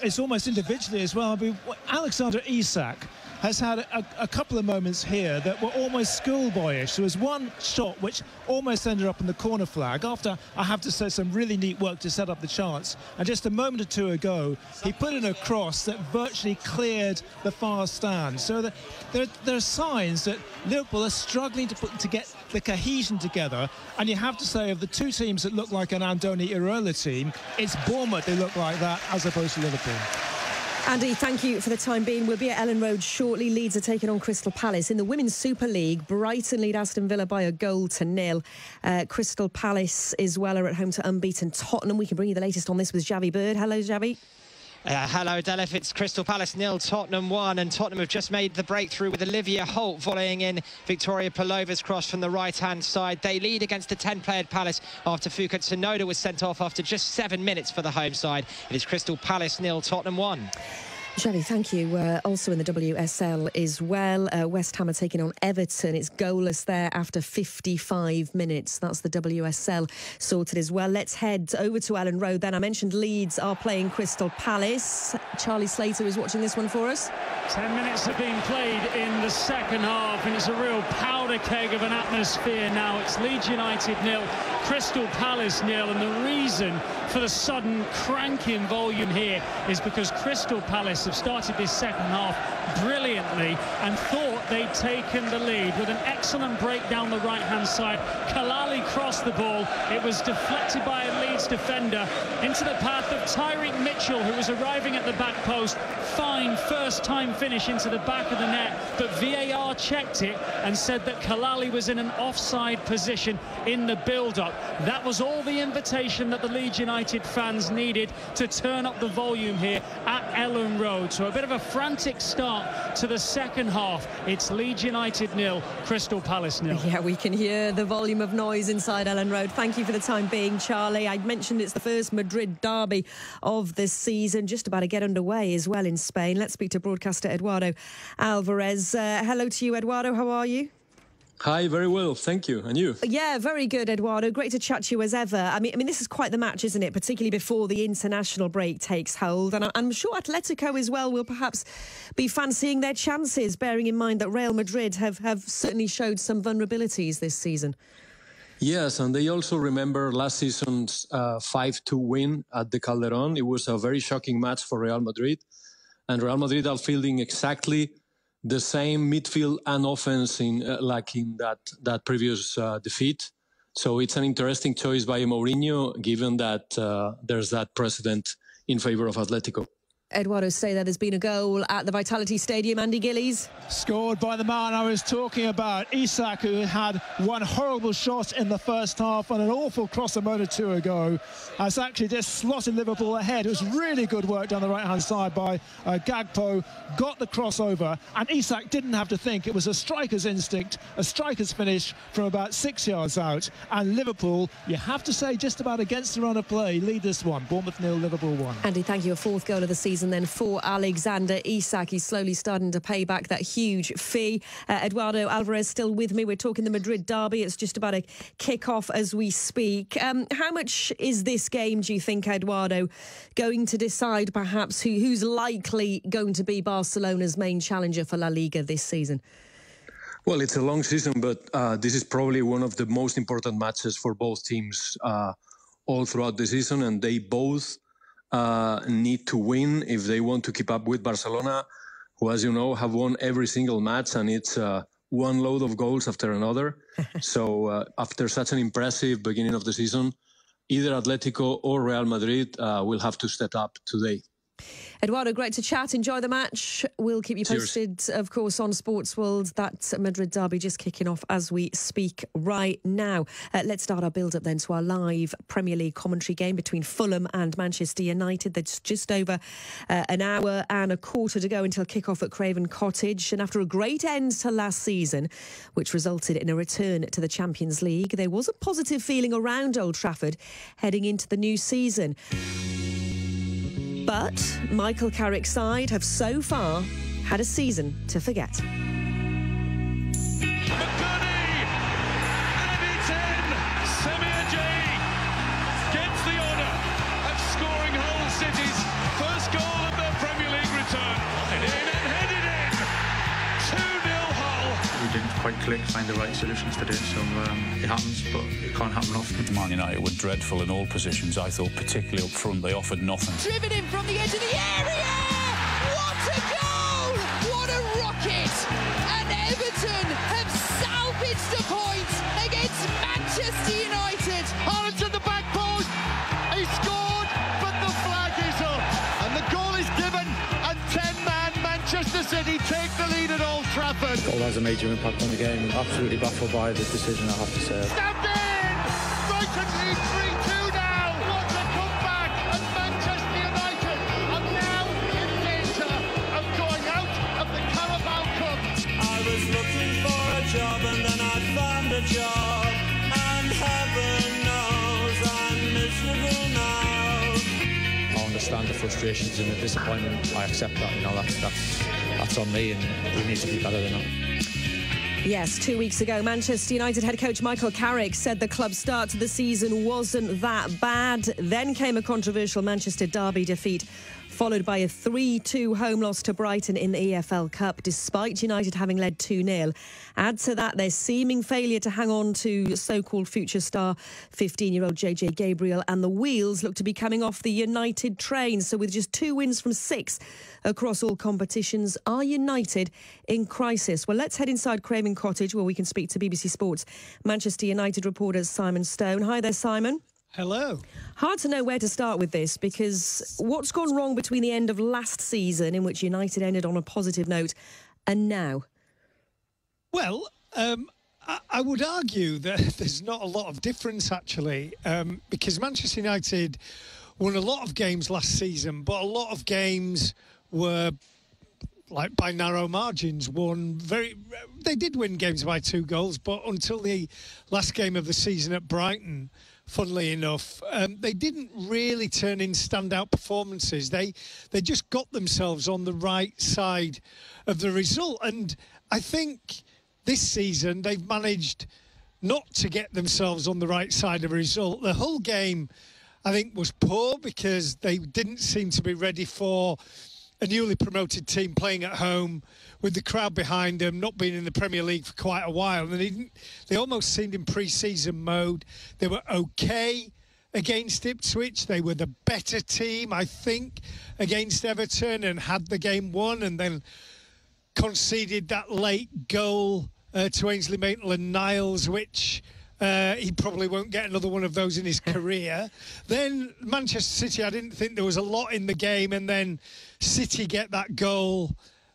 it's almost individually as well. I mean, Alexander Isak has had a couple of moments here that were almost schoolboyish. There was one shot which almost ended up in the corner flag after, I have to say, some really neat work to set up the chance. And just a moment or two ago, he put in a cross that virtually cleared the far stand. So there are signs that Liverpool are struggling to get the cohesion together. And you have to say, of the two teams that look like an Andoni Iraola team, it's Bournemouth they look like that as opposed to Liverpool. Andy, thank you for the time being. We'll be at Ellen Road shortly. Leeds are taking on Crystal Palace. In the Women's Super League, Brighton lead Aston Villa by 1-0. Crystal Palace as well are at home to unbeaten Tottenham. We can bring you the latest on this with Xavi Bird. Hello, Xavi. Hello, Delef. It's Crystal Palace 0, Tottenham 1, and Tottenham have just made the breakthrough with Olivia Holt volleying in Victoria Palova's cross from the right-hand side. They lead against a 10-player Palace after Foucault Tsunoda was sent off after just 7 minutes for the home side. It is Crystal Palace 0, Tottenham 1. Xavi, thank you. Also in the WSL as well, West Ham are taking on Everton. It's goalless there after 55 minutes. That's the WSL sorted as well. Let's head over to Ellen Road then. I mentioned Leeds are playing Crystal Palace. Charlie Slater is watching this one for us. 10 minutes have been played in the second half, and it's a real powder keg of an atmosphere now. It's Leeds United 0, Crystal Palace 0, and the reason for the sudden crank in volume here is because Crystal Palace have started this second half brilliantly and thought they'd taken the lead with an excellent break down the right-hand side. Kalali crossed the ball. It was deflected by a Leeds defender into the path of Tyreek Mitchell, who was arriving at the back post. Fine first-time finish into the back of the net, but VAR checked it and said that Kalali was in an offside position in the build-up. That was all the invitation that the Leeds United fans needed to turn up the volume here at Ellen Road. So a bit of a frantic start to the second half. It's Leeds United 0, Crystal Palace 0. Yeah, we can hear the volume of noise inside Ellen Road. Thank you for the time being, Charlie. I mentioned it's the first Madrid derby of this season, just about to get underway as well in Spain. Let's speak to broadcaster Eduardo Alvarez. Hello to you, Eduardo. How are you? Hi, very well, thank you. And you? Yeah, very good, Eduardo. Great to chat to you as ever. I mean, this is quite the match, isn't it? Particularly before the international break takes hold. And I'm sure Atletico as well will perhaps be fancying their chances, bearing in mind that Real Madrid have certainly showed some vulnerabilities this season. Yes, and they also remember last season's 5-2 win at the Calderón. It was a very shocking match for Real Madrid. And Real Madrid are fielding exactly the same midfield and offense in that previous defeat. So it's an interesting choice by Mourinho, given that there's that precedent in favour of Atletico. Eduardo, say that there's been a goal at the Vitality Stadium. Andy Gillies. Scored by the man I was talking about, Isak, who had one horrible shot in the first half and an awful cross a moment or two ago. Has actually just slotted Liverpool ahead. It was really good work down the right-hand side by Gakpo. Got the crossover, and Isak didn't have to think. It was a striker's instinct, a striker's finish from about 6 yards out. And Liverpool, you have to say, just about against the run of play, lead this one. Bournemouth 0, Liverpool 1. Andy, thank you. A fourth goal of the season then for Alexander Isak. He's slowly starting to pay back that huge fee. Eduardo Alvarez still with me. We're talking the Madrid derby. It's just about to kick off as we speak. How much is this game, do you think, Eduardo, going to decide perhaps who's likely going to be Barcelona's main challenger for La Liga this season? Well, it's a long season, but this is probably one of the most important matches for both teams all throughout the season, and they both need to win if they want to keep up with Barcelona, who, as you know, have won every single match, and it's one load of goals after another. So after such an impressive beginning of the season, either Atletico or Real Madrid will have to step up today. Eduardo, great to chat. Enjoy the match. We'll keep you posted, of course, on Sports World. That Madrid derby just kicking off as we speak right now. Let's start our build-up then to our live Premier League commentary game between Fulham and Manchester United. There's just over an hour and a quarter to go until kick-off at Craven Cottage. And after a great end to last season, which resulted in a return to the Champions League, there was a positive feeling around Old Trafford heading into the new season. But Michael Carrick's side have so far had a season to forget. McBurney! And it's in! Samir J gets the honour of scoring Hull City's first goal of click, find the right solutions to do it. So it happens, but it can't happen often. Man United were dreadful in all positions. I thought particularly up front they offered nothing. Driven in from the edge of the area! What a goal! What a rocket! And Everton have salvaged a point against Manchester United. Haaland to the back post. He scored, but the flag is up. And the goal is given, and 10-man Manchester City take the lead at Old Trafford. Goal has a major impact on the game. I'm absolutely baffled by the decision, I have to say. Stabbed in! Brighton lead 3-2 now. What a comeback! And Manchester United are now in danger of going out of the Carabao Cup. I was looking for a job and then I found a job. And heaven knows I'm miserable now. I understand the frustrations and the disappointment. I accept that. That's on me, and we need to be better than that. Yes, 2 weeks ago, Manchester United head coach Michael Carrick said the club's start to the season wasn't that bad. Then came a controversial Manchester derby defeat, followed by a 3-2 home loss to Brighton in the EFL Cup, despite United having led 2-0. Add to that their seeming failure to hang on to so-called future star 15-year-old JJ Gabriel, and the wheels look to be coming off the United train. So with just 2 wins from 6 across all competitions, are United in crisis? Well, let's head inside Craven Cottage, where we can speak to BBC Sports Manchester United reporter Simon Stone. Hi there, Simon. Hello. Hard to know where to start with this, because what's gone wrong between the end of last season, in which United ended on a positive note, and now? Well, I would argue that there's not a lot of difference, actually, because Manchester United won a lot of games last season, but a lot of games were like by narrow margins. They did win games by 2 goals, but until the last game of the season at Brighton, funnily enough, they didn't really turn in standout performances. They just got themselves on the right side of the result. And I think this season they've managed not to get themselves on the right side of a result. The whole game, I think, was poor because they didn't seem to be ready for a newly promoted team playing at home with the crowd behind them, not being in the Premier League for quite a while. And they almost seemed in pre-season mode. They were okay against Ipswich. They were the better team, I think, against Everton, and had the game won, and then conceded that late goal to Ainsley Maitland-Niles, which he probably won't get another one of those in his career. Then Manchester City, I didn't think there was a lot in the game, and then City get that goal,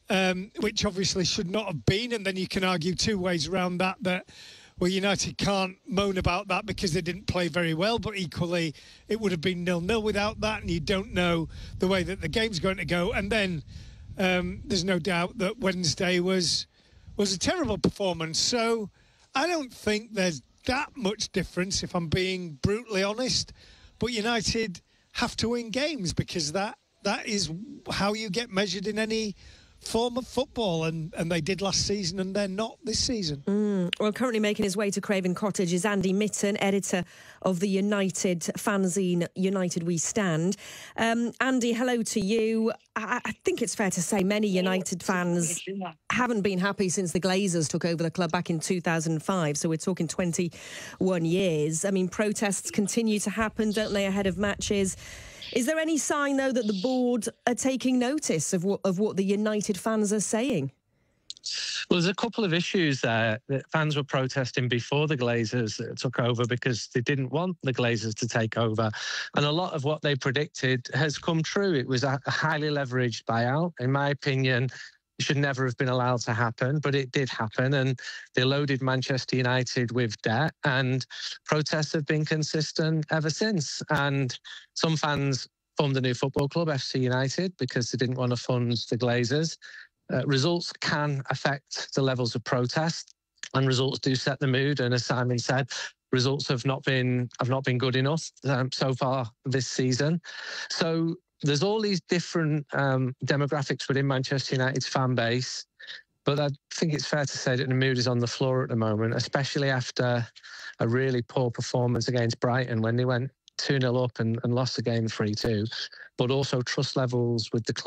which obviously should not have been. And then you can argue 2 ways around that, well, United can't moan about that because they didn't play very well, but equally it would have been 0-0 without that, and you don't know the way that the game's going to go. And then there's no doubt that Wednesday was a terrible performance. So I don't think there's that much difference, if I'm being brutally honest. But United have to win games, because that is how you get measured in any form of football, and they did last season, and they're not this season. Well, currently making his way to Craven Cottage is Andy Mitten, editor of the United fanzine United We Stand. Andy, hello to you. I think it's fair to say many United fans haven't been happy since the Glazers took over the club back in 2005, so we're talking 21 years. I mean, protests continue to happen, don't they, ahead of matches? Is there any sign, though, that the board are taking notice of what the United fans are saying? Well, there's a couple of issues there that fans were protesting before the Glazers took over, because they didn't want the Glazers to take over. And a lot of what they predicted has come true. It was a highly leveraged buyout. In my opinion, it should never have been allowed to happen, but it did happen. And they loaded Manchester United with debt, and protests have been consistent ever since. And some fans formed a new football club, FC United, because they didn't want to fund the Glazers. Results can affect the levels of protest, and results do set the mood. And as Simon said, results have not been good enough so far this season. So there's all these different demographics within Manchester United's fan base, but I think it's fair to say that the mood is on the floor at the moment, especially after a really poor performance against Brighton when they went 2-0 up and lost the game 3-2, but also trust levels with the club